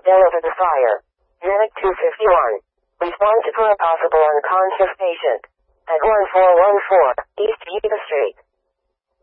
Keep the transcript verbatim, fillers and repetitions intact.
Deliver the fire. Medic two fifty-one. Responsive for a possible unconscious patient. At one four one four East Yuba Street.